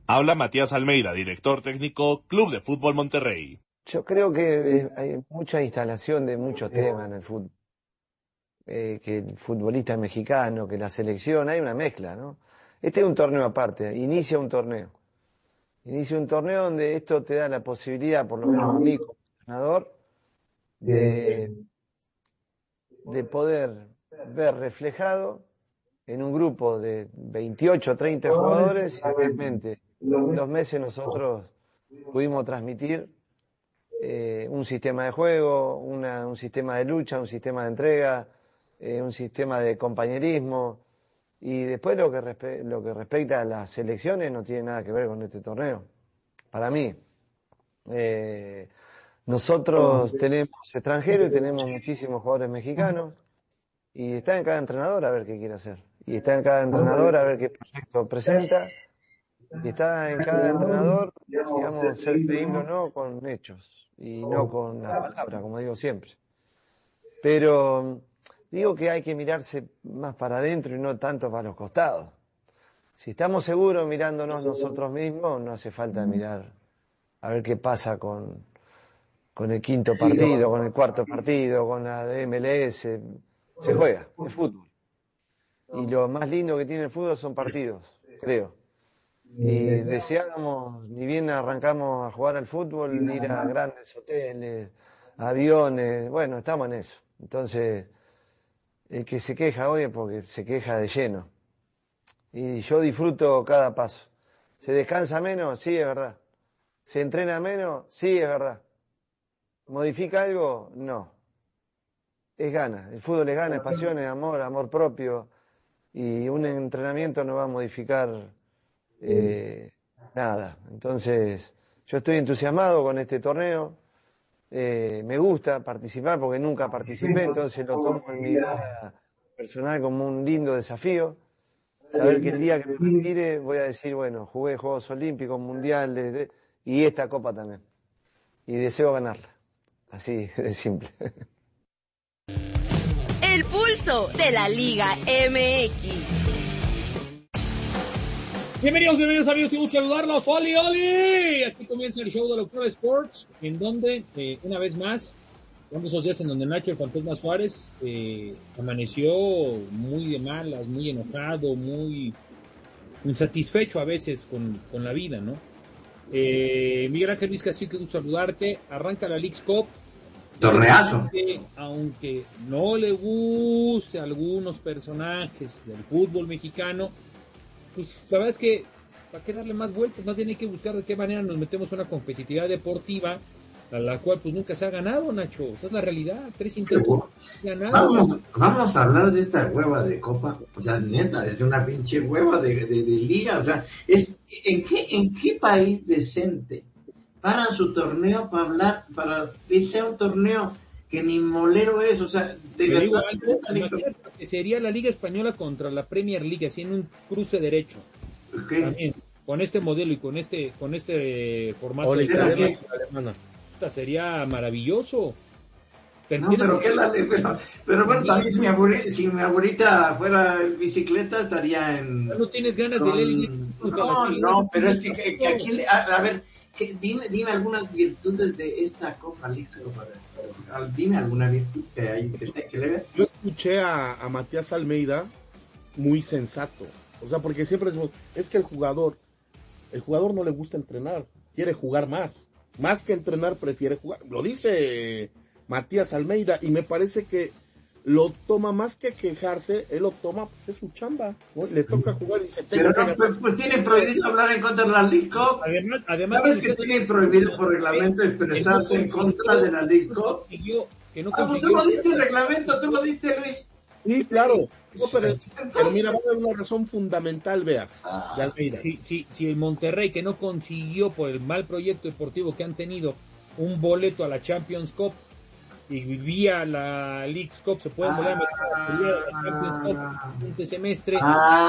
Habla Matías Almeida, director técnico, Club de Fútbol Monterrey. Yo creo que hay mucha instalación de muchos temas en el fútbol. Que el futbolista mexicano, que la selección, hay una mezcla, ¿no? Este es un torneo aparte, inicia un torneo. Inicia un torneo donde esto te da la posibilidad, por lo menos a mí como entrenador, de poder ver reflejado en un grupo de 28 o 30 jugadores y realmente en 2 meses nosotros pudimos transmitir un sistema de juego, un sistema de lucha, un sistema de entrega, un sistema de compañerismo. Y después lo que respecta a las selecciones no tiene nada que ver con este torneo. Para mí, nosotros tenemos extranjeros y tenemos muchísimos jugadores mexicanos y está en cada entrenador a ver qué quiere hacer. Y está en cada entrenador a ver qué proyecto presenta. Y está en cada entrenador, digamos, ser creíble o no con hechos y no con las palabras, como digo siempre. Pero digo que hay que mirarse más para adentro y no tanto para los costados. Si estamos seguros mirándonos nosotros mismos, no hace falta mirar a ver qué pasa con el quinto partido, con el cuarto partido, con la de MLS. Se juega, es fútbol. Y lo más lindo que tiene el fútbol son partidos, creo. Y deseábamos, ni bien arrancamos a jugar al fútbol, ir a grandes hoteles, aviones, bueno, estamos en eso. Entonces, el que se queja hoy es porque se queja de lleno. Y yo disfruto cada paso. ¿Se descansa menos? Sí, es verdad. ¿Se entrena menos? Sí, es verdad. ¿Modifica algo? No. Es gana. El fútbol es gana, es pasión, es amor, amor propio. Y un entrenamiento no va a modificar nada. Entonces, yo estoy entusiasmado con este torneo. Me gusta participar porque nunca participé, entonces lo tomo en mi vida personal como un lindo desafío. Saber que el día que me retire voy a decir, bueno, jugué Juegos Olímpicos, Mundiales y esta copa también. Y deseo ganarla. Así de simple. El pulso de la Liga MX. Bienvenidos amigos, y gusto saludarlos. ¡Oli, Oli! Aquí comienza el show de Doctor Sports, en donde, una vez más, son esos días en donde Nacho, el Fantasma Suárez, amaneció muy de malas, muy enojado, muy insatisfecho a veces con la vida, ¿no? Miguel Ángel Luis Castillo, qué gusto saludarte. Arranca la Leagues Cup. Torneazo. Aunque no le guste a algunos personajes del fútbol mexicano, pues la verdad es que ¿para qué darle más vueltas? Más bien hay que buscar de qué manera nos metemos una competitividad deportiva a la cual pues nunca se ha ganado, Nacho. Esa es la realidad. 3 intentos ganados. Vamos a hablar de esta hueva de copa. O sea, neta, es una pinche hueva de liga. O sea, ¿en qué país decente paran su torneo para irse a un torneo que ni molero es? O sea, de verdad, que sería la Liga Española contra la Premier League, así en un cruce derecho. Okay. También, con este modelo y con este formato de alemana. Sería maravilloso. No, pero bueno, también si mi abuelita fuera bicicleta estaría en... No tienes ganas de leer. No, pero es que aquí, a ver, dime algunas virtudes de esta Copa League. Dime alguna virtud que hay que le veas. Yo escuché a Matías Almeida muy sensato. O sea, porque siempre decimos, es que el jugador no le gusta entrenar, quiere jugar más. Más que entrenar, prefiere jugar. Lo dice Matías Almeida y me parece que lo toma más que quejarse, él lo toma, pues es su chamba, ¿no? Le toca jugar y se pero pues tiene prohibido hablar en contra de la League Cup. Además ¿Sabes que tiene prohibido por reglamento expresarse en contra de la League Cup? Tú lo diste el reglamento, tú lo diste, Luis. Sí, claro. No, pero mira, va a haber una razón fundamental, vea, de Almeida. Si el Monterrey, que no consiguió por el mal proyecto deportivo que han tenido un boleto a la Champions Cup y vía la Leagues Cup, se pueden volver a meter a la Champions Cup este semestre.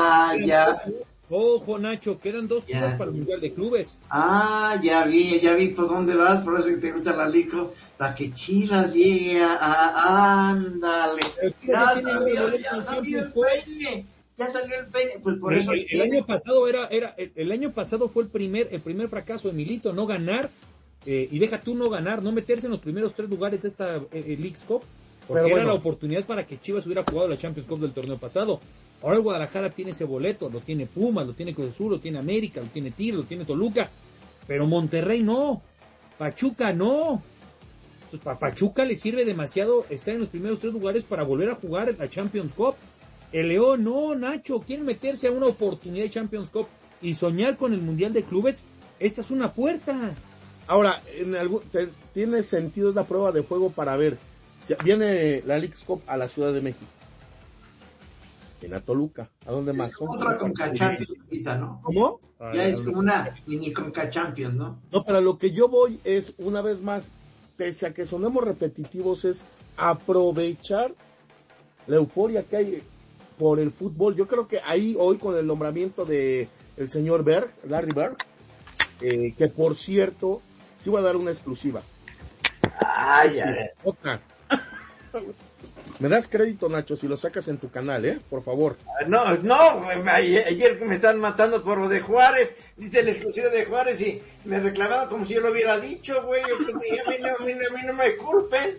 Ya. Ojo, Nacho, quedan 2 puntos para el Mundial de Clubes. Ya vi por dónde vas, por eso que te gusta la League Cup, para que Chivas llegue ándale. Ya sabía el baile. ya salió el peine, pues por eso. El año pasado el año pasado fue el primer fracaso de Milito, no ganar, y deja tú no ganar, no meterse en los primeros 3 lugares de esta Leagues Cup, porque era la oportunidad para que Chivas hubiera jugado la Champions Cup del torneo pasado. Ahora el Guadalajara tiene ese boleto, lo tiene Pumas, lo tiene Cruz Azul, lo tiene América, lo tiene Tigres, lo tiene Toluca, pero Monterrey no, Pachuca no. Entonces, para Pachuca le sirve demasiado estar en los primeros 3 lugares para volver a jugar la Champions Cup. El León no, Nacho, quieren meterse a una oportunidad de Champions Cup y soñar con el Mundial de Clubes. Esta es una puerta. Ahora, tiene sentido esta prueba de fuego para ver. Si viene la Leagues Cup a la Ciudad de México. En a Toluca. ¿A dónde más? Otra Conca Champions, ¿no? ¿Cómo? Ya es como una mini Conca Champions, ¿no? No, pero lo que yo voy es, una vez más, pese a que sonemos repetitivos, es aprovechar la euforia que hay por el fútbol. Yo creo que ahí hoy con el nombramiento de el señor Berg, Larry Berg, que por cierto, sí voy a dar una exclusiva. Ay, otra. Me das crédito, Nacho, si lo sacas en tu canal, por favor. No, ayer me están matando por lo de Juárez, dice la exclusiva de Juárez y me reclamaban como si yo lo hubiera dicho, güey, yo que a mí no me culpen.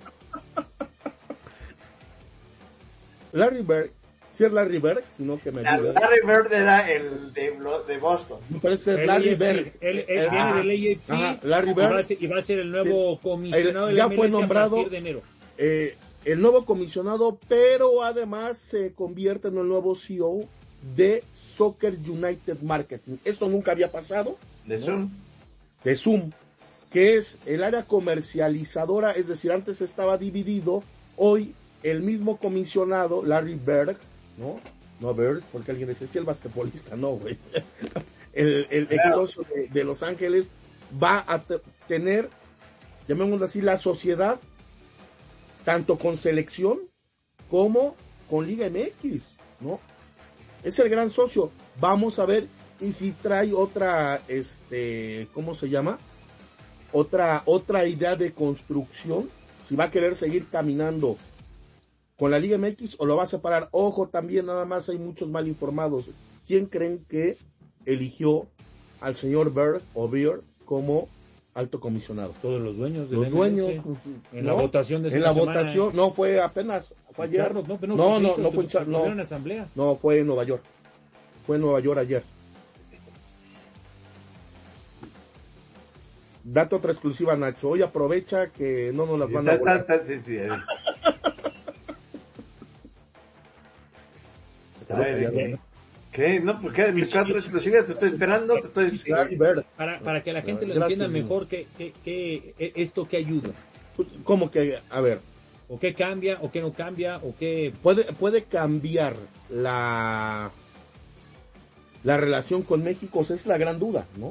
Larry Bird, si es Larry Bird, sino que me ayude. Larry Bird era el de Boston. Me parece Larry Bird. Él viene del AFC, Larry Bird. Y va a ser el nuevo comisionado del ya MLS fue nombrado, a partir de enero. El nuevo comisionado, pero además se convierte en el nuevo CEO de Soccer United Marketing. Esto nunca había pasado. De Zoom. De Zoom, que es el área comercializadora, es decir, antes estaba dividido, hoy el mismo comisionado, Larry Bird, no Bird, porque alguien dice, sí, el basquetbolista, no, güey. el ex socio de Los Ángeles va a tener, llamémoslo así, la sociedad tanto con selección como con Liga MX, ¿no? Es el gran socio. Vamos a ver y si trae otra, ¿cómo se llama? Otra idea de construcción, si va a querer seguir caminando con la Liga MX o lo va a separar. Ojo, también nada más hay muchos mal informados. ¿Quién creen que eligió al señor Bird como alto comisionado? Todos los dueños de los dueños en la votación de en la votación no fue apenas fue ayer. Carlos, no fue en asamblea. No, fue en Nueva York ayer. Date otra exclusiva, Nacho. Hoy aprovecha que no nos las van a volar. Sí. ¿Qué? No, porque mis 4 exclusivas te estoy esperando, para que la gente lo entienda mejor, que esto que ayuda. ¿Cómo que? A ver. ¿O qué cambia, o qué no cambia, o qué? Puede cambiar la relación con México, o sea, es la gran duda, ¿no?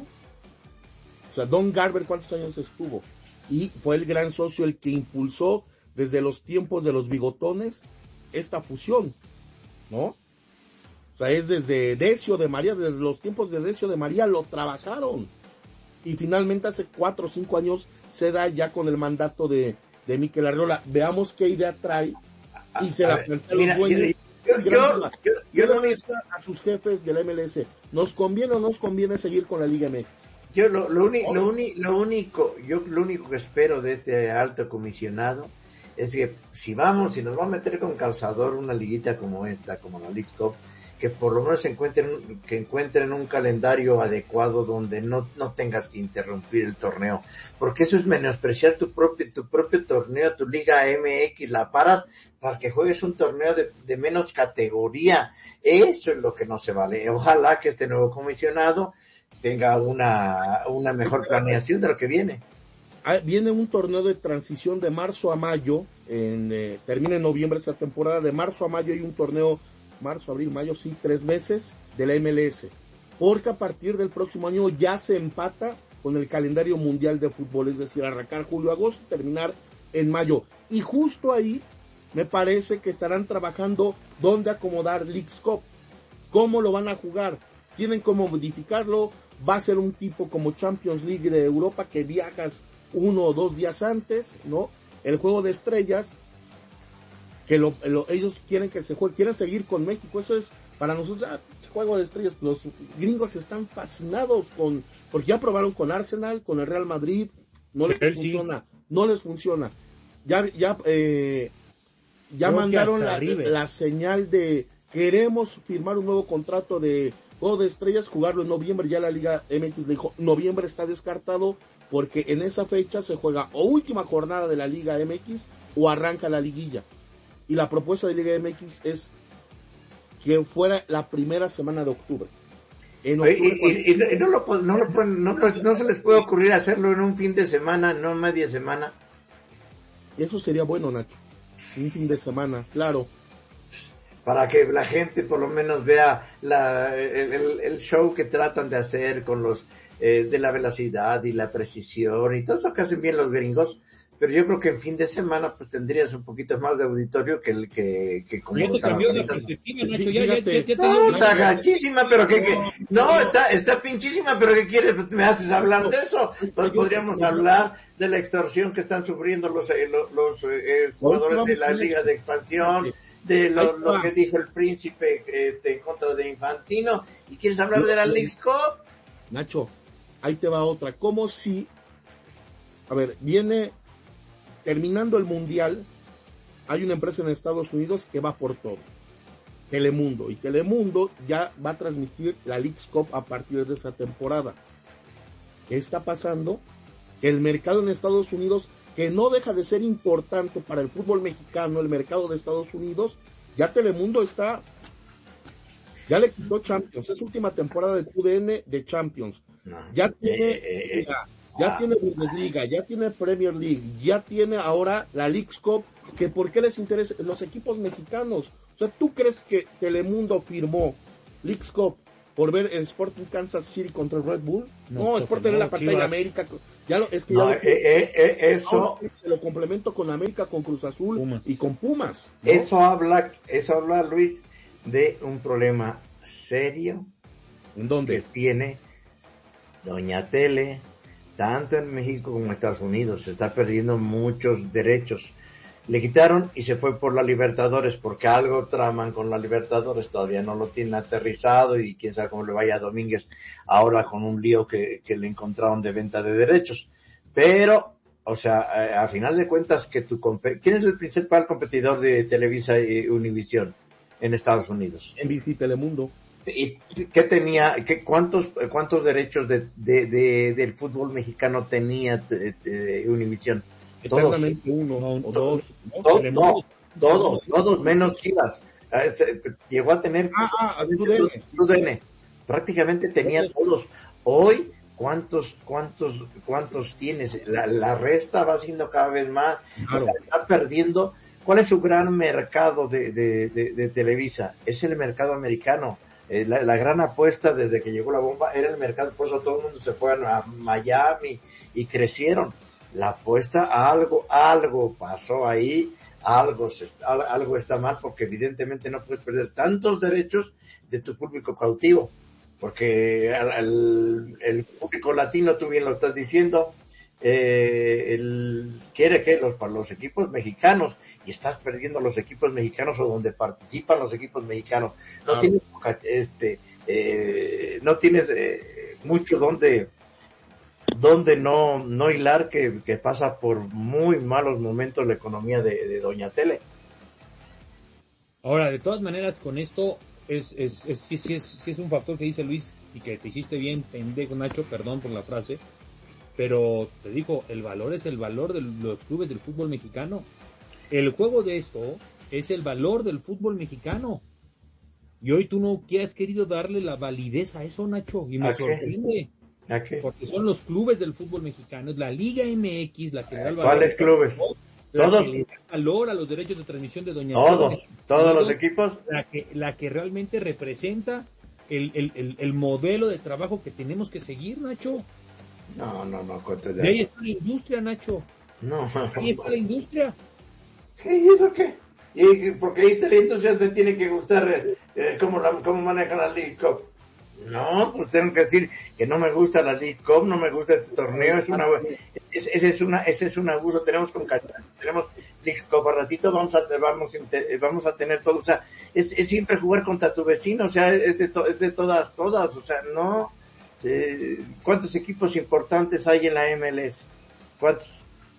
O sea, Don Garber, ¿cuántos años estuvo? Y fue el gran socio el que impulsó desde los tiempos de los bigotones esta fusión, ¿no? O sea, es desde Decio de María, desde los tiempos de Decio de María lo trabajaron. Y finalmente hace 4 o 5 años se da ya con el mandato de Mikel Arriola. Veamos qué idea trae y se la plantea a los dueños. Yo no le a sus jefes de la MLS. ¿Nos conviene o no nos conviene seguir con la Liga MX? Yo lo único que espero de este alto comisionado es que si nos va a meter con calzador una liguita como esta, como la League Cup, que por lo menos encuentren un calendario adecuado donde no tengas que interrumpir el torneo, porque eso es menospreciar tu propio torneo, tu Liga MX, la paras para que juegues un torneo de menos categoría. Eso es lo que no se vale. Ojalá que este nuevo comisionado tenga una mejor planeación de lo que viene. Viene un torneo de transición de marzo a mayo, termina en noviembre esta temporada, de marzo a mayo hay un torneo, marzo, abril, mayo, sí, 3 meses de la MLS, porque a partir del próximo año ya se empata con el calendario mundial de fútbol, es decir, arrancar julio, agosto, terminar en mayo, y justo ahí me parece que estarán trabajando dónde acomodar Leagues Cup, cómo lo van a jugar, tienen cómo modificarlo, va a ser un tipo como Champions League de Europa que viajas 1 o 2 días antes, ¿no? El juego de estrellas, que ellos quieren que se juegue, quieren seguir con México, eso es para nosotros, juego de estrellas, los gringos están fascinados porque ya probaron con Arsenal, con el Real Madrid, no les funciona. Ya mandaron la señal de queremos firmar un nuevo contrato de juego de estrellas, jugarlo en noviembre. Ya la Liga MX le dijo, noviembre está descartado, porque en esa fecha se juega o última jornada de la Liga MX o arranca la liguilla. Y la propuesta de Liga MX es que fuera la primera semana de octubre. En octubre no se les puede ocurrir hacerlo en un fin de semana, no media semana. Eso sería bueno, Nacho. Un fin de semana, claro. Para que la gente por lo menos vea el show que tratan de hacer con los de la velocidad y la precisión y todo eso que hacen bien los gringos. Pero yo creo que en fin de semana pues tendrías un poquito más de auditorio que como ya te cambió la perspectiva, Nacho. Está gachísima, pero está pinchísima, pero ¿qué quieres? Me haces hablar de eso. Pues podríamos hablar de la extorsión que están sufriendo los jugadores de la Liga de Expansión, de lo que dijo el príncipe en contra de Infantino. ¿Y quieres hablar de la Leagues Cup? Nacho, ahí te va otra. ¿Cómo si? A ver, viene terminando el Mundial, hay una empresa en Estados Unidos que va por todo, Telemundo, y Telemundo ya va a transmitir la Leagues Cup a partir de esa temporada. ¿Qué está pasando? Que el mercado en Estados Unidos, que no deja de ser importante para el fútbol mexicano, el mercado de Estados Unidos, ya Telemundo ya le quitó Champions, es última temporada de TUDN de Champions, ya tiene... Ya tiene Bundesliga, ya tiene Premier League, ya tiene ahora la Leagues Cup, que ¿por qué les interesa? Los equipos mexicanos. O sea, ¿tú crees que Telemundo firmó Leagues Cup por ver el Sporting Kansas City contra el Red Bull? No, es por tener la pantalla de América. Eso se lo complemento con América, con Cruz Azul Pumas. Y con Pumas, ¿no? Eso habla, Luis, de un problema serio. ¿En dónde? Que tiene Doña Tele, tanto en México como en Estados Unidos. Se está perdiendo muchos derechos. Le quitaron y se fue por la Libertadores, porque algo traman con la Libertadores, todavía no lo tienen aterrizado y quién sabe cómo le vaya a Domínguez ahora con un lío que le encontraron de venta de derechos. Pero, o sea, a final de cuentas, ¿quién es el principal competidor de Televisa y Univisión en Estados Unidos? NBC, Telemundo. ¿Y qué tenía, cuántos derechos del fútbol mexicano tenía Univisión? Todos. Uno o dos. Todos, menos Chivas. Llegó a tener TUDN. Prácticamente tenía todos. Hoy, ¿cuántos tienes? La resta va siendo cada vez más. Claro. O sea, está perdiendo. ¿Cuál es su gran mercado de Televisa? Es el mercado americano. La gran apuesta desde que llegó la bomba era el mercado, por eso todo el mundo se fue a Miami y crecieron. La apuesta, algo pasó ahí, algo está mal, porque evidentemente no puedes perder tantos derechos de tu público cautivo, porque el público latino, tú bien lo estás diciendo, quiere que los equipos mexicanos, y estás perdiendo los equipos mexicanos o donde participan los equipos mexicanos. No tienes mucho donde no hilar, que pasa por muy malos momentos la economía de Doña Tele. Ahora, de todas maneras, con esto sí es un factor que dice Luis, y que te hiciste bien, pendejo, Nacho, perdón por la frase, pero te digo, el valor es el valor de los clubes del fútbol mexicano. El juego de esto es el valor del fútbol mexicano. Y hoy tú no has querido darle la validez a eso, Nacho, y me sorprende. ¿A qué? Porque son los clubes del fútbol mexicano, es la Liga MX la que da el valor. ¿Cuáles clubes? Todos. Que le da valor a los derechos de transmisión de Doña todos los equipos. La que realmente representa el modelo de trabajo que tenemos que seguir, Nacho. No. De ahí está la industria, Nacho. No. Ahí está la industria. ¿Y eso qué? Y porque ahí está la industria, te tiene que gustar cómo manejan la League Cup. No, pues tengo que decir que no me gusta la League Cup, no me gusta este torneo, es ese es un abuso. Tenemos Leagues Cup a ratito, vamos a tener todo, o sea, es siempre jugar contra tu vecino, o sea, es de todas, o sea, no, ¿cuántos equipos importantes hay en la MLS? ¿Cuántos?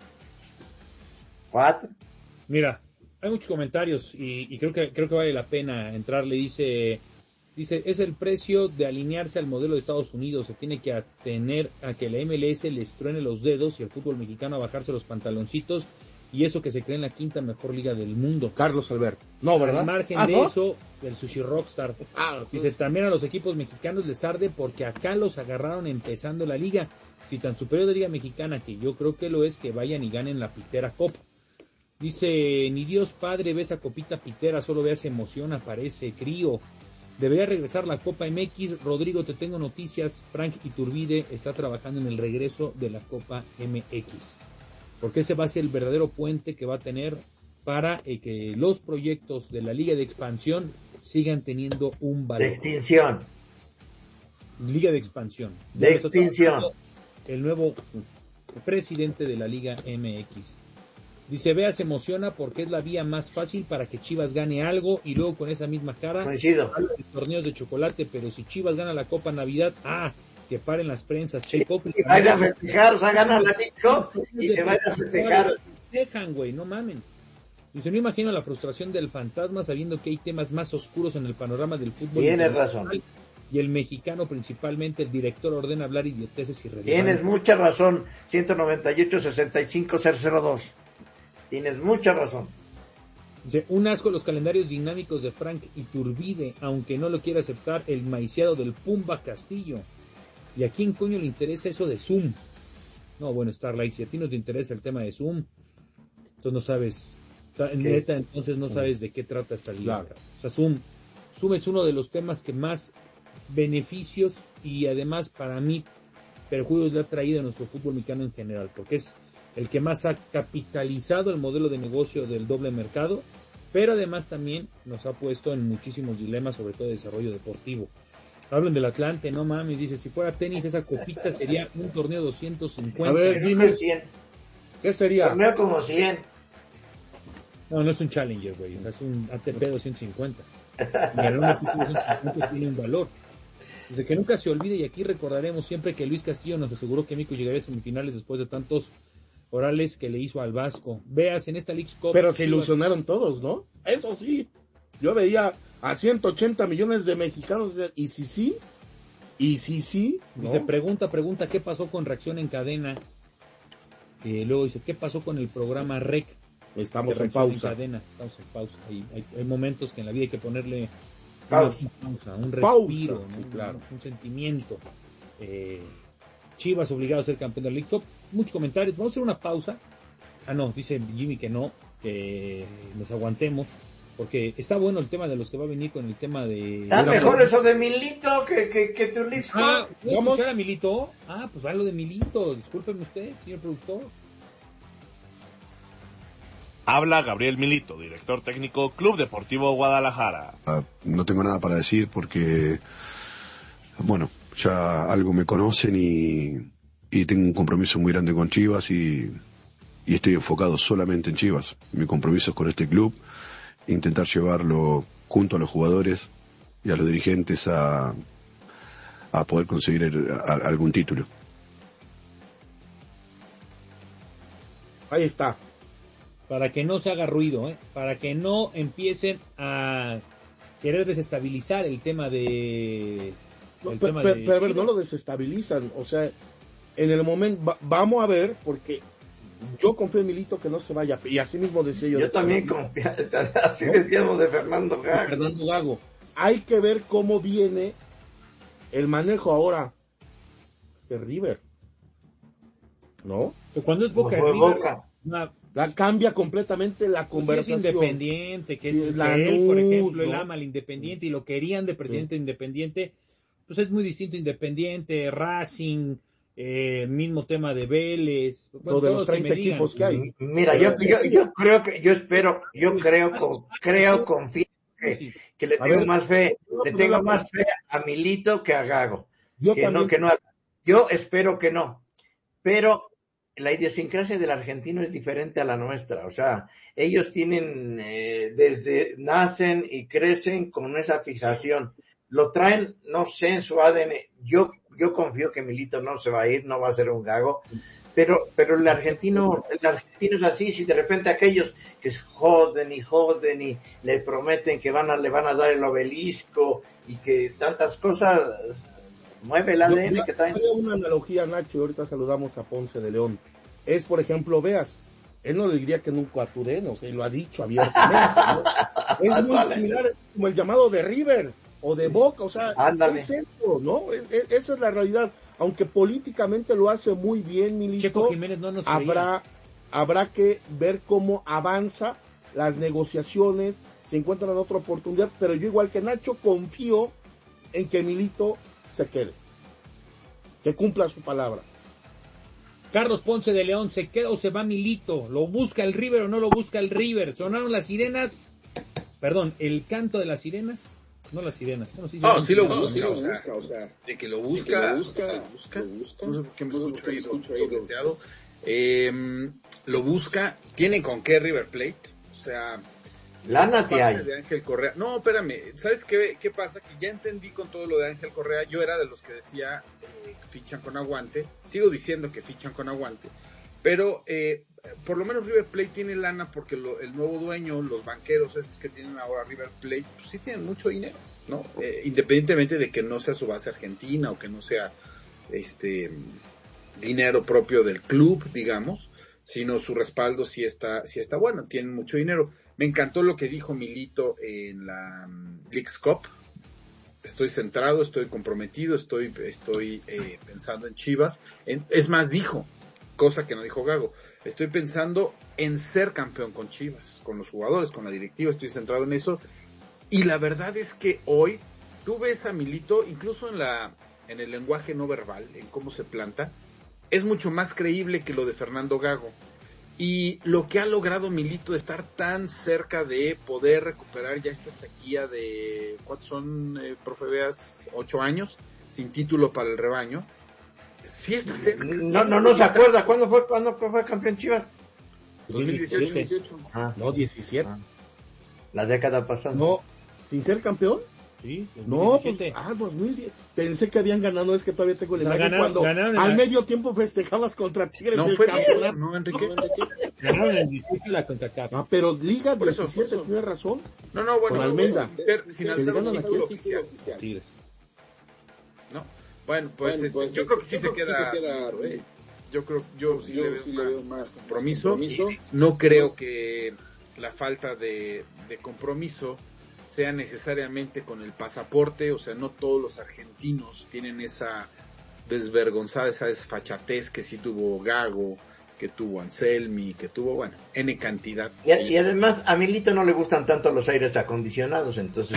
4. Mira, hay muchos comentarios y creo que vale la pena entrarle. Dice, es el precio de alinearse al modelo de Estados Unidos. Se tiene que atener a que la MLS les truene los dedos y el fútbol mexicano a bajarse los pantaloncitos, y eso que se cree en la quinta mejor liga del mundo. Carlos Alberto. No, ¿verdad? Al margen de ¿no? eso, el Sushi Rockstar dice, también a los equipos mexicanos les arde porque acá los agarraron empezando la liga. Si tan superior de Liga Mexicana, que yo creo que lo es, que vayan y ganen la Pitera Copa. Dice, ni Dios Padre ve esa copita pitera, solo ve esa emoción, aparece crío. Debería regresar la Copa MX. Rodrigo, te tengo noticias. Frank Iturbide está trabajando en el regreso de la Copa MX. Porque ese va a ser el verdadero puente que va a tener para que los proyectos de la Liga de Expansión sigan teniendo un valor. De extinción. Liga de Expansión. De extinción. El nuevo presidente de la Liga MX. Dice, Vea se emociona porque es la vía más fácil para que Chivas gane algo, y luego con esa misma cara coincido. Torneos de chocolate, pero si Chivas gana la Copa Navidad, que paren las prensas, Checo. Y vayan a festejar, o sea, gana la League Cup y se vayan a festejar. Dejan, güey, no mamen. Dice, no imagino la frustración del fantasma sabiendo que hay temas más oscuros en el panorama del fútbol. Tienes razón. Y el mexicano principalmente, el director ordena hablar idioteces irrelevantes. Tienes mucha razón, 198-65-002. Tienes mucha razón. Dice, un asco los calendarios dinámicos de Frank Iturbide, aunque no lo quiera aceptar el maiciado del Pumba Castillo. ¿Y a quién coño le interesa eso de Zoom? No, bueno, Starlight, si a ti no te interesa el tema de Zoom, entonces no sabes, neta, entonces no sabes de qué trata esta liga. Claro. O sea, Zoom es uno de los temas que más beneficios y además para mí perjuicios le ha traído a nuestro fútbol mexicano en general, porque es el que más ha capitalizado el modelo de negocio del doble mercado, pero además también nos ha puesto en muchísimos dilemas, sobre todo de desarrollo deportivo. Hablan del Atlante, no mames, dice, si fuera tenis esa copita sería un torneo 250. A ver, dime, 100. ¿Qué sería? Torneo como 100. No es un Challenger, güey, o sea, es un ATP 250. Y el ATP 250 tiene un valor. Desde que nunca se olvide, y aquí recordaremos siempre que Luis Castillo nos aseguró que México llegaría a semifinales después de tantos orales que le hizo al Vasco. Veas en esta Leagues Cup. Pero se ilusionaron todos, ¿no? Eso sí. Yo veía a 180 millones de mexicanos y sí. ¿no? Dice, pregunta, ¿qué pasó con Reacción en Cadena? Luego dice, ¿qué pasó con el programa REC? Estamos en pausa. Estamos en pausa. Hay momentos que en la vida hay que ponerle pausa, un respiro, sí, ¿no? claro. Un sentimiento. Chivas obligado a ser campeón de la League Cup. Muchos comentarios. Vamos a hacer una pausa. Dice Jimmy que no, que nos aguantemos, porque está bueno el tema de los que va a venir con el tema de... Está mejor eso de Milito que tu League Cup. ¿Puedo escuchar a Milito? Pues va lo de Milito. Discúlpeme usted, señor productor. Habla Gabriel Milito, director técnico Club Deportivo Guadalajara. No tengo nada para decir porque, bueno, ya algo me conocen y tengo un compromiso muy grande con Chivas y estoy enfocado solamente en Chivas. Mi compromiso es con este club, intentar llevarlo junto a los jugadores y a los dirigentes a poder conseguir algún título. Ahí está. Para que no se haga ruido, para que no empiecen a querer desestabilizar el tema de... Pero no lo desestabilizan, o sea, en el momento, vamos a ver, porque yo confío en Milito que no se vaya, y así mismo decía yo. Yo también confío, así decíamos de Fernando Gago. Hay que ver cómo viene el manejo ahora de River, ¿no? Cuando es Boca, cambia completamente la conversación. Si es Independiente, que es él, por ejemplo, él ama al Independiente y lo querían de presidente Independiente, pues es muy distinto Independiente, Racing, mismo tema de Vélez, bueno, de los 30 equipos que hay. Mira, yo confío que le tengo más fe, a Milito que a Gago. Yo espero que no, pero la idiosincrasia del argentino es diferente a la nuestra, o sea, ellos tienen, desde nacen y crecen con esa fijación, lo traen, no sé, en su ADN, yo confío que Milito no se va a ir, no va a ser un gago, pero el argentino es así, si de repente aquellos que joden y le prometen que le van a dar el obelisco y que tantas cosas, mueve el ADN que traen. Hay una analogía, Nacho, ahorita saludamos a Ponce de León. Es, por ejemplo, Veas, él no le diría que nunca atudeno, o sea, lo ha dicho abiertamente, ¿no? Es muy similar, es como el llamado de River o de Boca, o sea, ándale. Es eso, ¿no? Esa es la realidad. Aunque políticamente lo hace muy bien, Milito, Checo Jiménez no nos habrá que ver cómo avanza las negociaciones, se encuentran otra oportunidad, pero yo igual que Nacho confío en que Milito se quede, que cumpla su palabra. Carlos Ponce de León, ¿se queda o se va Milito? ¿Lo busca el River o no lo busca el River? ¿Sonaron las sirenas? Perdón, ¿el canto de las sirenas? No las sirenas. Bueno, sí lo busca, o sea, de que lo busca. No sé por qué me escucho ahí dobleteado. Lo busca, tiene con qué River Plate, o sea... Lana te hay. De Ángel Correa. No, espérame, ¿sabes qué pasa? Que ya entendí con todo lo de Ángel Correa. Yo era de los que decía fichan con aguante. Sigo diciendo que fichan con aguante. Pero por lo menos River Plate tiene lana porque el nuevo dueño, los banqueros estos que tienen ahora River Plate, pues sí tienen mucho dinero, ¿no? Independientemente de que no sea su base argentina o que no sea dinero propio del club, digamos, sino su respaldo sí está bueno, tienen mucho dinero. Me encantó lo que dijo Milito en la Leagues Cup. Estoy centrado, estoy comprometido, estoy pensando en Chivas. Es más, dijo, cosa que no dijo Gago, estoy pensando en ser campeón con Chivas, con los jugadores, con la directiva, estoy centrado en eso. Y la verdad es que hoy tú ves a Milito, incluso en el lenguaje no verbal, en cómo se planta, es mucho más creíble que lo de Fernando Gago. Y lo que ha logrado Milito de estar tan cerca de poder recuperar ya esta sequía de, ¿cuántos son, profe Veas? 8 años, sin título para el rebaño. Sí está cerca. No se acuerda, ¿cuándo fue campeón Chivas? 2018. No, 17. La década pasada. No, ¿sin ser campeón? Sí, 2017. No, pues, 2010. Pensé que habían ganado, es que todavía tengo el imagen cuando al medio tiempo festejabas contra Tigres el campeonato. No, Enrique. Ganaron el 17 y la CONCACAF. Ah, pero Liga 17, tienes razón. No, bueno. Con Almeida. Sin alzar un título oficial. Tigres. No. Bueno, pues yo creo que sí se queda. Yo sí le veo más compromiso. No creo que la falta de compromiso sea necesariamente con el pasaporte, o sea, no todos los argentinos tienen esa desvergonzada, esa desfachatez que sí tuvo Gago, que tuvo Anselmi, que tuvo, bueno, N cantidad. Y además a Milito no le gustan tanto los aires acondicionados, entonces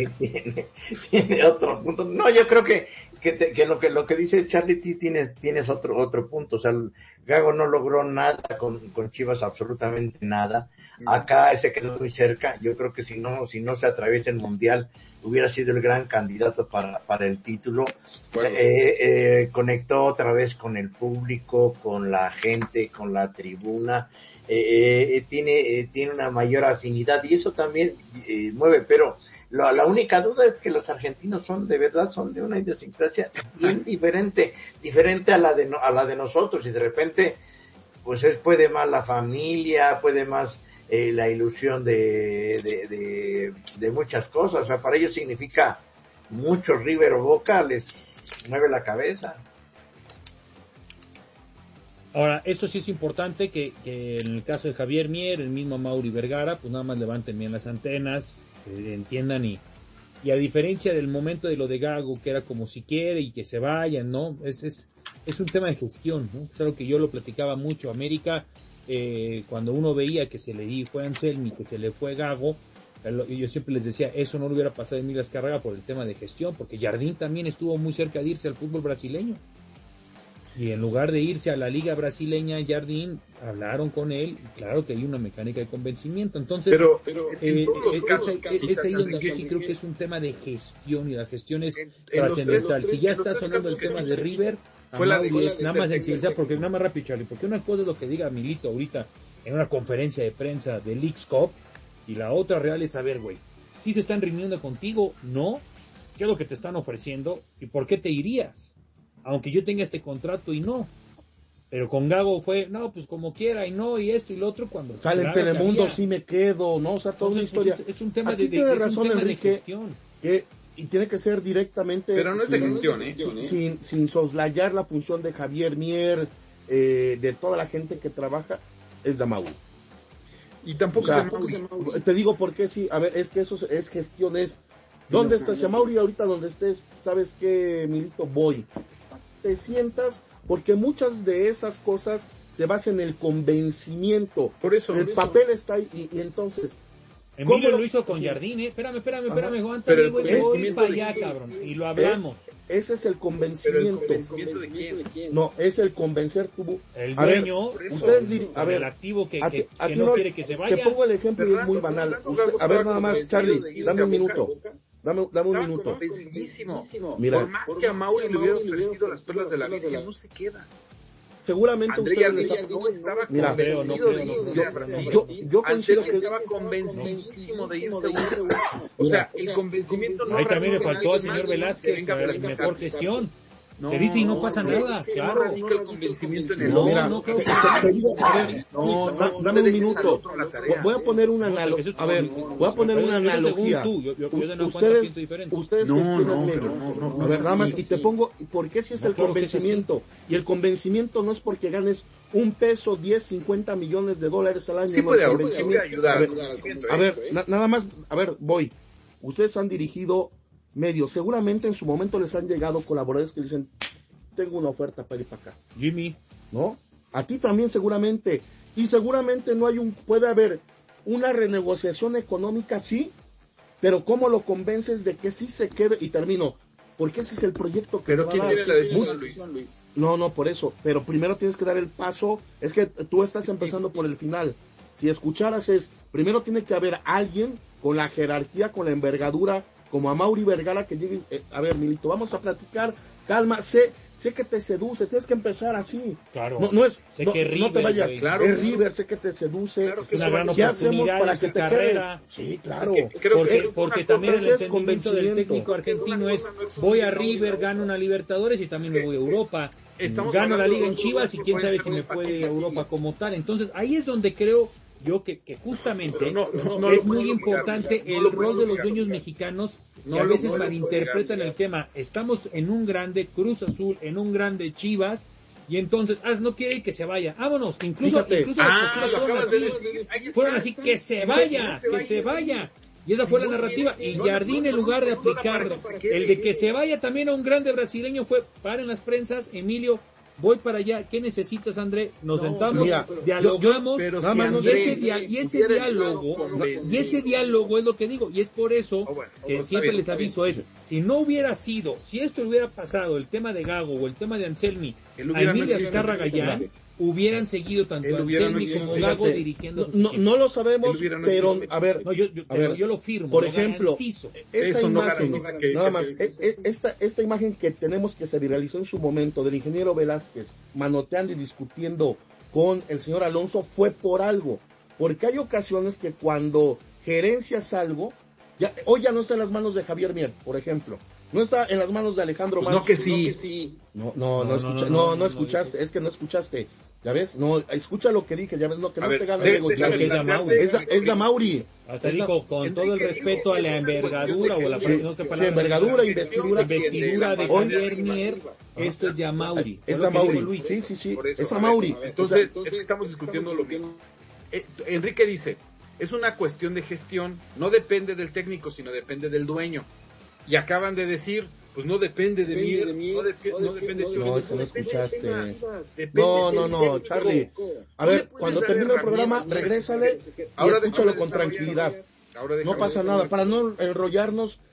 tiene otro punto. No, yo creo que lo que dice Charlie tienes otro punto. O sea, Gago no logró nada con Chivas, absolutamente nada. Acá se quedó muy cerca. Yo creo que si no se atraviesa el Mundial, hubiera sido el gran candidato para el título. Bueno. Conectó otra vez con el público, con la gente, con la tribuna. Tiene una mayor afinidad y eso también mueve, pero la única duda es que los argentinos son de una idiosincrasia bien diferente a la de nosotros, y de repente pues puede más la familia, puede más la ilusión de muchas cosas. O sea, para ellos significa mucho. River o Boca les mueve la cabeza. Ahora, esto sí es importante que en el caso de Javier Mier, el mismo Mauri Vergara, pues nada más levanten bien las antenas, entiendan, y a diferencia del momento de lo de Gago, que era como si quiere y que se vayan, ¿no? Es un tema de gestión, ¿no? Es algo que yo lo platicaba mucho. América, cuando uno veía que se le fue Anselmi, que se le fue Gago, yo siempre les decía, eso no le hubiera pasado a Emilio Azcárraga por el tema de gestión, porque Jardín también estuvo muy cerca de irse al fútbol brasileño. Y en lugar de irse a la liga brasileña, Jardín, hablaron con él, y claro que hay una mecánica de convencimiento. Entonces, pero en todos los casos, es ahí donde yo sí creo que es un tema de gestión, y la gestión es trascendental. Si ya está sonando el tema de River, fue la de nada más sensibilizar, porque nada más rápido, Charlie, porque una cosa es lo que diga Milito ahorita en una conferencia de prensa de Leagues Cup, y la otra real es saber, güey, si se están reuniendo contigo, no, qué es lo que te están ofreciendo, y por qué te irías, aunque yo tenga este contrato y no. Pero con Gago fue, no, pues como quiera, y no, y esto y lo otro, cuando sale en Telemundo, sí me quedo, ¿no? O sea, toda una historia. Es un tema Aquí tiene razón Enrique, y tiene que ser directamente. Pero no es de gestión, sin soslayar la función de Javier Mier, de toda la gente que trabaja, es de Amauri. Y tampoco te digo por qué sí, a ver, es que eso es gestión, es. ¿Dónde estás, Amauri? Ahorita donde estés, ¿sabes qué, Milito? Voy. Te sientas, porque muchas de esas cosas se basan en el convencimiento. Por eso. El papel está ahí, y entonces. Emilio lo hizo con Jardín, Espérame, aguanta, pero voy para allá, cabrón. Y lo hablamos. Ese es el convencimiento. ¿Pero el convencimiento de quién? No, es el convencer el dueño, el activo que no quiere que se vaya. Te pongo el ejemplo y es muy banal. A ver, nada más, Charlie, dame un minuto. Dame un minuto. Mira, por más que a Mauri le hubiera ofrecido las perlas de la vida, no se queda. Seguramente Andrea no estaba convencido de irse a Brasil. Yo considero que estaba convencidísimo de irse a Europa. O sea, el convencimiento no. Ahí también le faltó al señor Velázquez mejor gestión. Se dice y no pasa nada, claro. No radica el convencimiento en el dame un minuto. Voy a poner una analogía. A ver, voy a poner una analogía. Ustedes no. A ver, nada más, y te pongo, ¿por qué si es el convencimiento? Y el convencimiento no es porque ganes un peso, 10, 50 millones de dólares al año. Sí puede ayudar. A ver, nada más, voy. Ustedes han dirigido medios, seguramente en su momento les han llegado colaboradores que dicen, tengo una oferta para ir para acá. Jimmy, ¿no? A ti también seguramente, y seguramente puede haber una renegociación económica, sí, pero ¿cómo lo convences de que sí se quede? Y termino, porque ese es el proyecto que pero ¿quién tiene la decisión, Luis? No, por eso, pero primero tienes que dar el paso, es que tú estás empezando por el final. Si escucharas primero tiene que haber alguien con la jerarquía, con la envergadura, como a Mauri Vergara, que llegue, a ver, Milito, vamos a platicar, calma, sé que te seduce, tienes que empezar así. Claro. No te vayas, claro. Es River, sé que te seduce. Claro que es una gran ¿Qué hacemos para que te carrera? Quedes? Sí, claro. Porque también el entendimiento del técnico argentino es, voy a River, gano una Libertadores y también me voy a Europa. Gano la Liga en Chivas y quién sabe si me puede a Europa como tal. Entonces, ahí es donde creo yo que justamente es muy importante el rol de los dueños mexicanos que a veces malinterpretan el tema. Estamos en un grande Cruz Azul, en un grande Chivas, y entonces no quiere que se vaya, vámonos, incluso fueron así, que se vaya, y esa fue la narrativa. Y Jardín, en lugar de aplicar el de que se vaya también a un grande brasileño, fue paren las prensas, Emilio, voy para allá, ¿qué necesitas, André? Nos sentamos, dialogamos, y ese diálogo es lo que digo, y es por eso que siempre les aviso si no hubiera sido, si esto hubiera pasado, el tema de Gago o el tema de Anselmi, a Emilio Azcárraga Gallán, hubieran seguido tanto Anselmi como Gago dirigiendo. No lo sabemos, pero a ver, yo lo firmo. Por ejemplo, esta imagen, nada más, esta imagen que tenemos que se viralizó en su momento del ingeniero Velázquez manoteando y discutiendo con el señor Alonso fue por algo, porque hay ocasiones que cuando gerencias algo, hoy ya no está en las manos de Javier Mier, por ejemplo. No está en las manos de Alejandro Manso. No que sí. No escuchaste, es que no escuchaste. ¿Ya ves? No, escucha lo que dije, ya ves, no, que no te gane es la Mauri. Hasta dijo, con todo el respeto a la envergadura o la envergadura, investidura de Javier Mier, esto es de Mauri. Es la Mauri, sí, es a Mauri. Entonces, estamos discutiendo lo que Enrique dice, es una cuestión de gestión, no depende del técnico, sino depende del dueño. Y acaban de decir, pues no depende de mí, no depende de No, no escuchaste. No, Charlie. A ver, cuando termine el programa, regrésale y escúchalo con tranquilidad. No pasa nada, para no enrollarnos,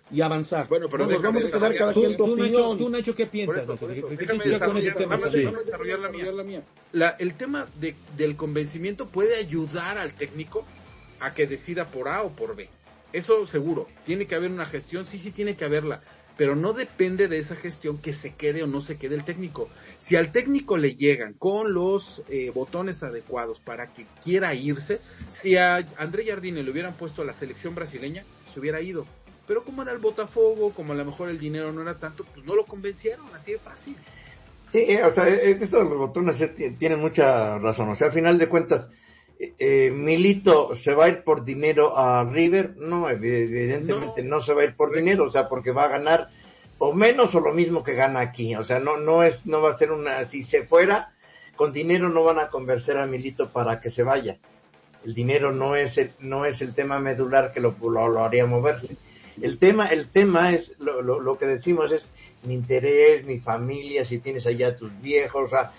y avanzar. Bueno, pero no, nos vamos a quedar cada quien tu opinión. Tú, Nacho, ¿qué piensas? Por eso, ¿Qué déjame quieres con ese tema? desarrollar la mía. El tema del convencimiento puede ayudar al técnico a que decida por A o por B. Eso seguro. Tiene que haber una gestión, sí tiene que haberla. Pero no depende de esa gestión que se quede o no se quede el técnico. Si al técnico le llegan con los botones adecuados para que quiera irse, si a André Jardine le hubieran puesto a la selección brasileña, se hubiera ido. Pero como era el Botafogo, como a lo mejor el dinero no era tanto, pues no lo convencieron, así de fácil. Sí, o sea, eso de los botones tiene mucha razón. O sea, al final de cuentas, Milito se va a ir por dinero a River. No, evidentemente no se va a ir por dinero, o sea, porque va a ganar o menos o lo mismo que gana aquí. O sea, no va a ser si se fuera con dinero no van a convencer a Milito para que se vaya. El dinero no es el tema medular que lo haría moverse. El tema es lo que decimos es mi interés, mi familia, si tienes allá tus viejos, o sea,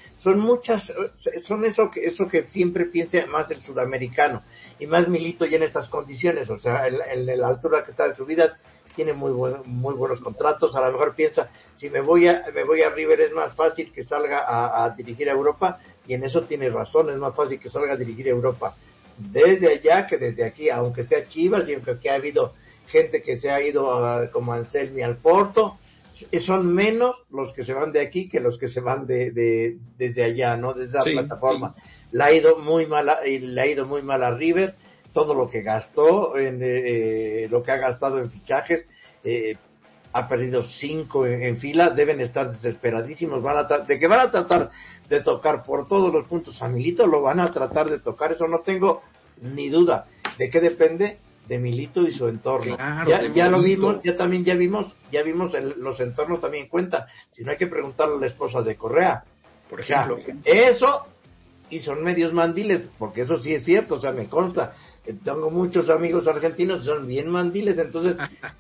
son eso que siempre piensa más el sudamericano, y más Milito ya en estas condiciones, o sea, en la altura que está de su vida, tiene muy buenos contratos, a lo mejor piensa, si me voy a River es más fácil que salga a dirigir a Europa, y en eso tiene razón, es más fácil que salga a dirigir a Europa desde allá que desde aquí, aunque sea Chivas, y aunque ha habido gente que se ha ido como Anselmi al Porto, son menos los que se van de aquí que los que se van desde allá, ¿no? Desde esa plataforma. Sí. Le ha ido muy mal a River, todo lo que gastó, lo que ha gastado en fichajes, ha perdido 5 en fila, deben estar desesperadísimos, van a tratar de tocar por todos los puntos a Milito, lo van a tratar de tocar, eso no tengo ni duda. ¿De qué depende? De Milito y su entorno. Claro, ya lo vimos, ya vimos los entornos también cuentan. Si no, hay que preguntarle a la esposa de Correa. Por ejemplo. Eso, y son medios mandiles, porque eso sí es cierto, o sea, me consta. Tengo muchos amigos argentinos que son bien mandiles, entonces,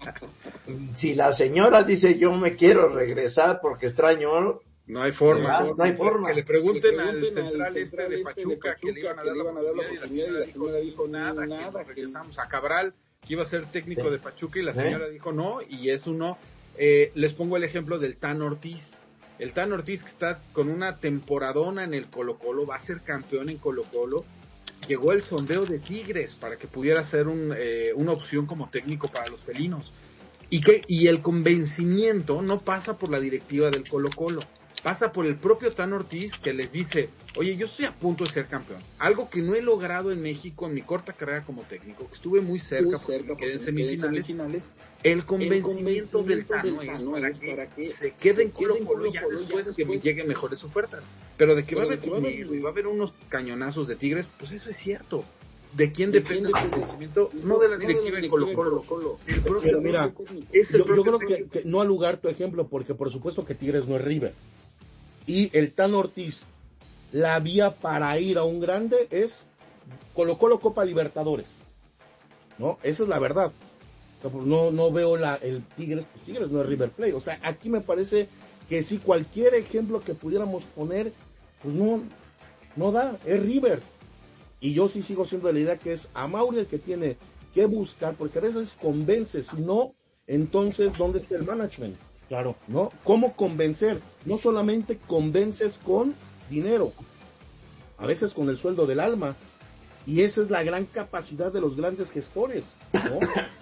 si la señora dice yo me quiero regresar porque extraño, no hay forma. No hay forma. Que le pregunten al central de Pachuca que le iban a dar la oportunidad y la señora dijo nada, que regresamos a Cabral, que iba a ser técnico de Pachuca, y la señora dijo no, y es uno. Les pongo el ejemplo del Tan Ortiz. El Tan Ortiz, que está con una temporadona en el Colo-Colo, va a ser campeón en Colo-Colo. Llegó el sondeo de Tigres para que pudiera ser una opción como técnico para los felinos. Y el convencimiento no pasa por la directiva del Colo-Colo. Pasa por el propio Tan Ortiz, que les dice, oye, yo estoy a punto de ser campeón. Algo que no he logrado en México en mi corta carrera como técnico, que estuve muy cerca porque me quedé en semifinales. El convencimiento del Tano es para que se quede en Colo-Colo ya después que me lleguen mejores ofertas. Pero de que va a haber dinero y va a haber unos cañonazos de Tigres, pues eso es cierto. ¿De quién depende el convencimiento? No de la directiva en Colo-Colo. Pero mira, yo creo que no al lugar tu ejemplo, porque por supuesto que Tigres no es River. Y el Tan Ortiz, la vía para ir a un grande es Colo-Colo Copa Libertadores, ¿no? Esa es la verdad. O sea, no veo el Tigres, pues Tigres no es River Plate. O sea, aquí me parece que si cualquier ejemplo que pudiéramos poner, pues no da, es River. Y yo sí sigo siendo de la idea que es a Mauri el que tiene que buscar, porque a veces convence, si no, entonces, ¿dónde está el management? Claro. ¿No? ¿Cómo convencer? No solamente convences con dinero, a veces con el sueldo del alma. Y esa es la gran capacidad de los grandes gestores, ¿no?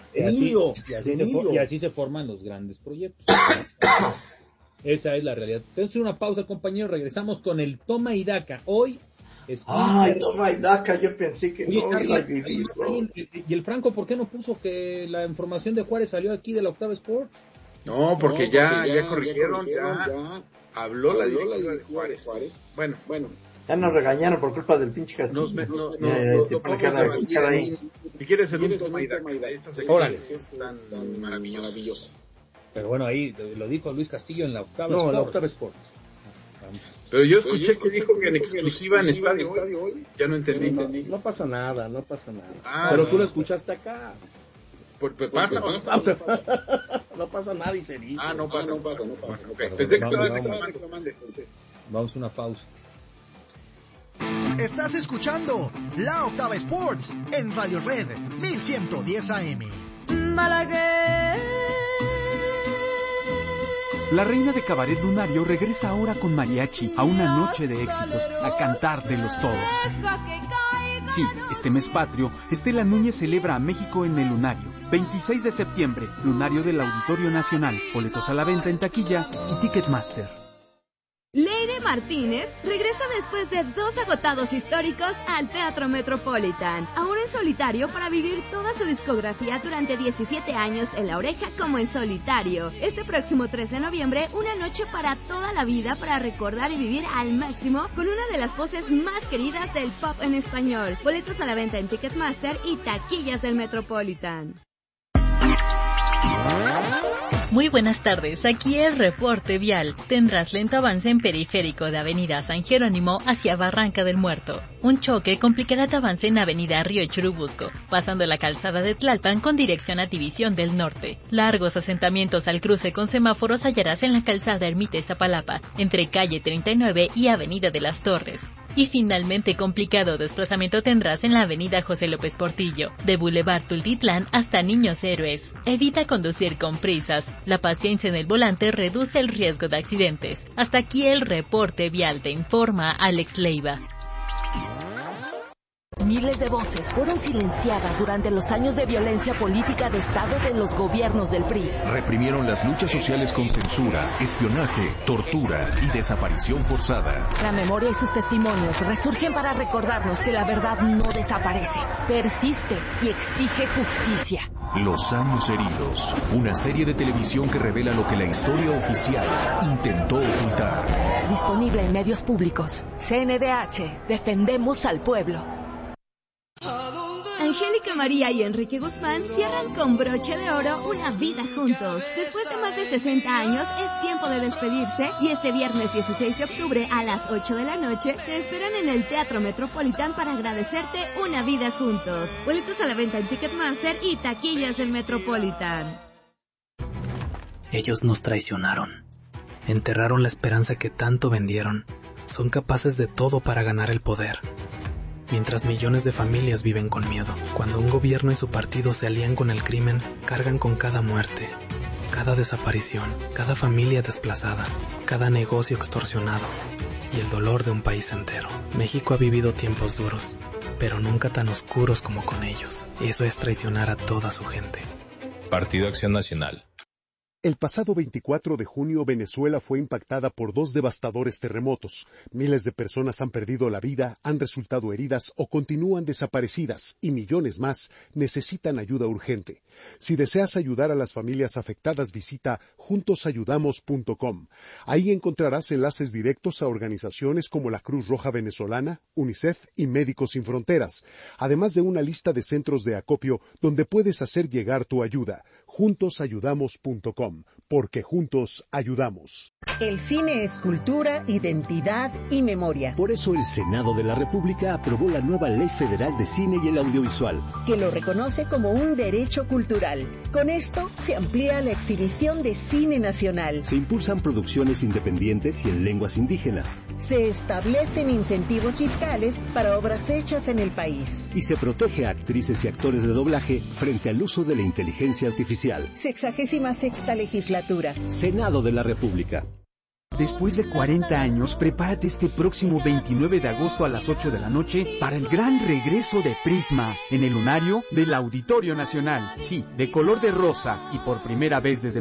Y así se forman los grandes proyectos. Esa es la realidad. Tenemos una pausa, compañeros. Regresamos con el Toma y Daca. Hoy es... Toma y Daca, yo pensé que no iba a vivir. ¿Y el Franco por qué no puso que la información de Juárez salió aquí de la Octava Sport? No, porque ya corrigieron, ya habló la directiva de Juárez. Bueno. Ya nos regañaron por culpa del pinche Castillo. Si quieres el un Toma y Daca, estas experiencias están maravillosas. Pero bueno, ahí lo dijo Luis Castillo en la Octava Sport. No, la Octava Sport. Pero yo escuché que dijo que en exclusiva en Estadio Hoy. Ya no entendí. No pasa nada. Pero tú lo escuchaste acá. Pasa. No pasa nada y se dice. No pasa. Okay. Pensé que estaba reclamando. Vamos a una pausa. Estás escuchando La Octava Sports en Radio Red 1110 AM. Malagueña, La reina de cabaret lunario regresa ahora con mariachi a una noche de éxitos, a cantar de los todos. Sí, este mes patrio, Estela Núñez celebra a México en el Lunario. 26 de septiembre, Lunario del Auditorio Nacional. Boletos a la venta en taquilla y Ticketmaster. Leire Martínez regresa después de 2 agotados históricos al Teatro Metropolitan, ahora en solitario para vivir toda su discografía durante 17 años en La Oreja como en solitario. Este próximo 13 de noviembre, una noche para toda la vida para recordar y vivir al máximo con una de las voces más queridas del pop en español. Boletos a la venta en Ticketmaster y taquillas del Metropolitan. Muy buenas tardes, aquí el reporte vial. Tendrás lento avance en periférico de Avenida San Jerónimo hacia Barranca del Muerto. Un choque complicará tu avance en Avenida Río Churubusco, pasando la calzada de Tlalpan con dirección a División del Norte. Largos asentamientos al cruce con semáforos hallarás en la calzada Ermita Iztapalapa, entre calle 39 y Avenida de las Torres. Y finalmente complicado desplazamiento tendrás en la avenida José López Portillo, de Boulevard Tultitlán hasta Niños Héroes. Evita conducir con prisas. La paciencia en el volante reduce el riesgo de accidentes. Hasta aquí el reporte vial, te informa Alex Leiva. Miles de voces fueron silenciadas durante los años de violencia política de Estado de los gobiernos del PRI. Reprimieron las luchas sociales con censura, espionaje, tortura y desaparición forzada. La memoria y sus testimonios resurgen para recordarnos que la verdad no desaparece, persiste y exige justicia. Los años heridos, una serie de televisión que revela lo que la historia oficial intentó ocultar. Disponible en medios públicos. CNDH, defendemos al pueblo. Angélica María y Enrique Guzmán cierran con broche de oro una vida juntos. Después de más de 60 años, es tiempo de despedirse y este viernes 16 de octubre a las 8 de la noche te esperan en el Teatro Metropolitan para agradecerte una vida juntos. Boletos a la venta en Ticketmaster y taquillas del Metropolitan. Ellos nos traicionaron. Enterraron la esperanza que tanto vendieron. Son capaces de todo para ganar el poder. Mientras millones de familias viven con miedo. Cuando un gobierno y su partido se alían con el crimen, cargan con cada muerte, cada desaparición, cada familia desplazada, cada negocio extorsionado y el dolor de un país entero. México ha vivido tiempos duros, pero nunca tan oscuros como con ellos. Eso es traicionar a toda su gente. Partido Acción Nacional. El pasado 24 de junio, Venezuela fue impactada por 2 devastadores terremotos. Miles de personas han perdido la vida, han resultado heridas o continúan desaparecidas, y millones más necesitan ayuda urgente. Si deseas ayudar a las familias afectadas, visita juntosayudamos.com. Ahí encontrarás enlaces directos a organizaciones como la Cruz Roja Venezolana, UNICEF y Médicos Sin Fronteras, además de una lista de centros de acopio donde puedes hacer llegar tu ayuda. Juntosayudamos.com. Porque juntos ayudamos. El cine es cultura, identidad y memoria. Por eso el Senado de la República aprobó la nueva Ley Federal de Cine y el Audiovisual, que lo reconoce como un derecho cultural. Con esto se amplía la exhibición de cine nacional. Se impulsan producciones independientes y en lenguas indígenas. Se establecen incentivos fiscales para obras hechas en el país. Y se protege a actrices y actores de doblaje frente al uso de la inteligencia artificial. 66ª legislatura. Senado de la República. Después de 40 años, prepárate este próximo 29 de agosto a las 8 de la noche para el gran regreso de Prisma en el Lunario del Auditorio Nacional. Sí, de color de rosa y por primera vez desde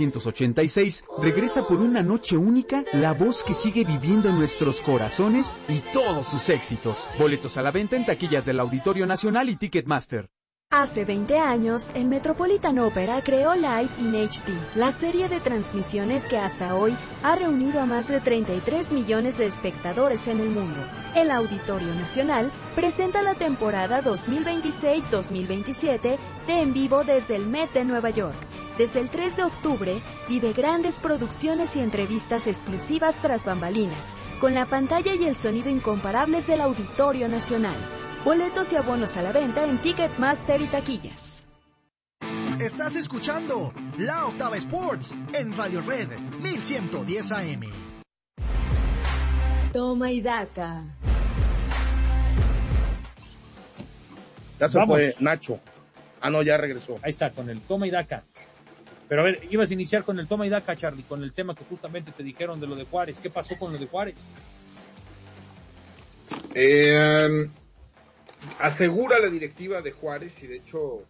1986, regresa por una noche única la voz que sigue viviendo en nuestros corazones y todos sus éxitos. Boletos a la venta en taquillas del Auditorio Nacional y Ticketmaster. Hace 20 años, el Metropolitan Opera creó Live in HD, la serie de transmisiones que hasta hoy ha reunido a más de 33 millones de espectadores en el mundo. El Auditorio Nacional presenta la temporada 2026-2027 de En Vivo desde el Met de Nueva York. Desde el 3 de octubre, vive grandes producciones y entrevistas exclusivas tras bambalinas, con la pantalla y el sonido incomparables del Auditorio Nacional. Boletos y abonos a la venta en Ticketmaster y taquillas. Estás escuchando La Octava Sports en Radio Red 1110 AM. Toma y daca. Ya se fue Nacho. Ah, no, ya regresó. Ahí está, con el toma y daca. Pero a ver, ibas a iniciar con el toma y daca, Charlie, con el tema que justamente te dijeron de lo de Juárez. ¿Qué pasó con lo de Juárez? Asegura la directiva de Juárez, y de hecho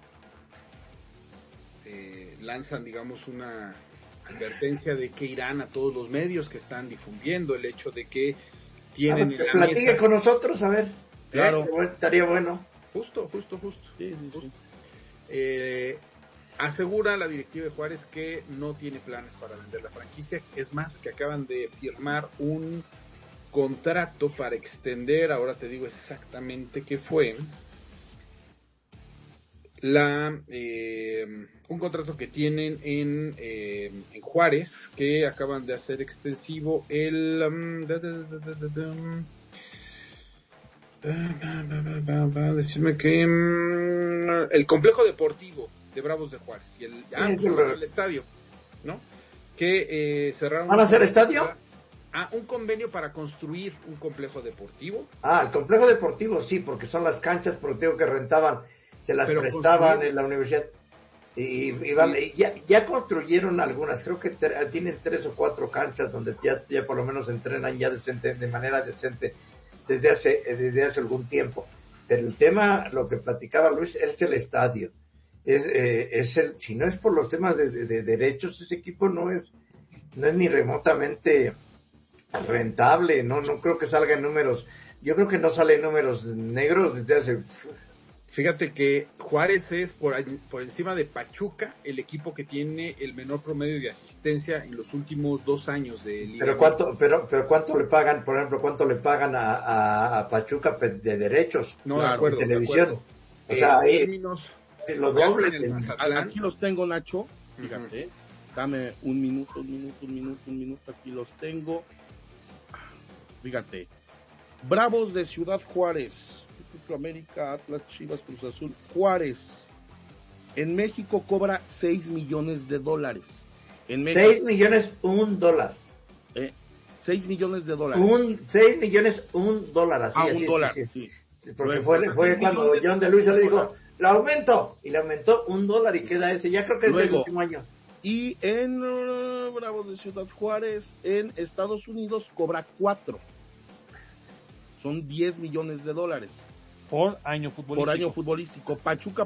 lanzan, digamos, una advertencia de que irán a todos los medios que están difundiendo el hecho de que tienen que platique mesa con nosotros, a ver. Claro. Estaría bueno. Justo. Sí. Asegura la directiva de Juárez que no tiene planes para vender la franquicia. Es más, que acaban de firmar un contrato para extender, ahora te digo exactamente qué fue, un contrato que tienen en Juárez, que acaban de hacer extensivo decirme que el complejo deportivo de Bravos de Juárez y el estadio, ¿no? Que cerraron. ¿Van a hacer estadio? Un convenio para construir un complejo deportivo. El complejo deportivo sí, porque son las canchas, porque tengo que rentaban, se las prestaban en la universidad. Y ya construyeron algunas, creo que tienen 3 o 4 canchas donde ya por lo menos entrenan ya de manera decente desde hace algún tiempo. Pero el tema, lo que platicaba Luis, es el estadio. Si no es por los temas de derechos, ese equipo no es ni remotamente rentable, no creo que salga en números. Yo creo que no sale en números negros desde hace. Fíjate que Juárez es por encima de Pachuca el equipo que tiene el menor promedio de asistencia en los últimos 2 años de liga. Pero cuánto le pagan, por ejemplo, cuánto le pagan a Pachuca de derechos, no, de acuerdo, de televisión. De acuerdo. O sea, lo doble. Aquí los tengo, Nacho. Fíjate, dame un minuto. Aquí los tengo. Fíjate, Bravos de Ciudad Juárez, América, Atlas, Chivas, Cruz Azul. Juárez en México cobra $6 millones. En México, $6 millones $1. $6 millones. 6 millones $1. Así, $1. Sí. Porque fue cuando John de Luisa le dijo, lo aumento, y le aumentó $1 y queda ese. Ya creo que es el último año. Y en Bravos de Ciudad Juárez, en Estados Unidos, cobra 4. Son $10 millones. Por año futbolístico. Pachuca